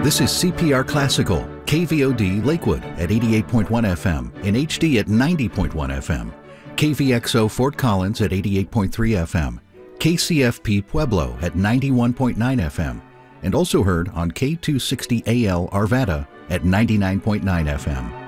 This is CPR Classical, KVOD Lakewood at 88.1 FM, in HD at 90.1 FM, KVXO Fort Collins at 88.3 FM, KCFP Pueblo at 91.9 FM, and also heard on K260AL Arvada at 99.9 FM.